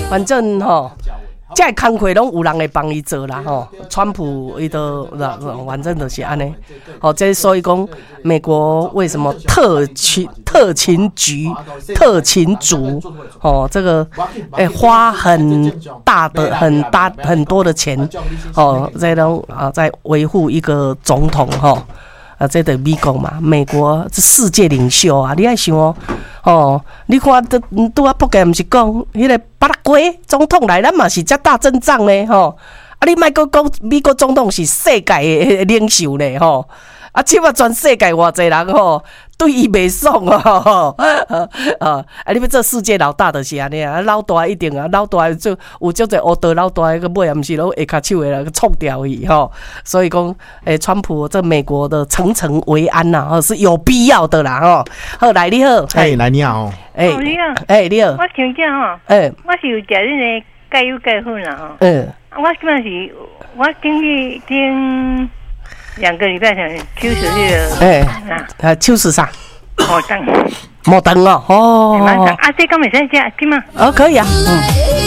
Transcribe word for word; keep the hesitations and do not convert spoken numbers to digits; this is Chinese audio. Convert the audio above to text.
反正吼。这些工课拢有人会帮伊做啦吼，川普伊都反正就是安尼，哦，这所以讲美国为什么特勤特勤局特勤组哦，这个诶、欸、花很大的很大很多的钱哦，在拢啊在维护一个总统吼。啊，这就美国嘛，美国是世界领袖啊！你爱想哦，哦，你看都拄啊，仆街毋是讲迄个巴拉圭总统来，咱嘛是遮大阵仗呢，吼！啊，你莫讲讲美国总统是世界的领袖呢，吼！啊，即马全世界偌济人吼，对伊袂爽哦，啊！啊，你要做世界老大就是安尼啊，老大一定啊，老大就有足侪乌道老大个尾，毋是拢下骹手的来冲掉伊吼。所以讲，诶，川普这美国的层层维安呐，哦，是有必要的啦，吼。好，来你好， 哎，来你好， 哎， 你好， 哎，你好， 我请教吼， 哎， 我是有食恁个钙油钙粉啦吼， 嗯， 我基本是，我顶去顶。两个礼拜前手术那个， 哎，啊，手术啥？ 摩登， 摩登哦，哦， 啊，这敢袂使食，对吗？ 哦，可以啊，嗯。